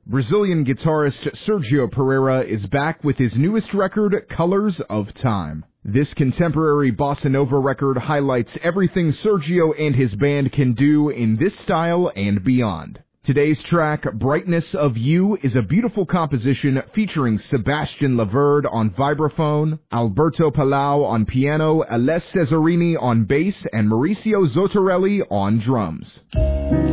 Brazilian guitarist Sergio Pereira is back with his newest record, Colors of Time. This contemporary bossa nova record highlights everything Sergio and his band can do in this style and beyond. Today's track, Brightness of You, is a beautiful composition featuring Sebastian Laverde on vibraphone, Alberto Palau on piano, Aless Cesarini on bass, and Mauricio Zottarelli on drums.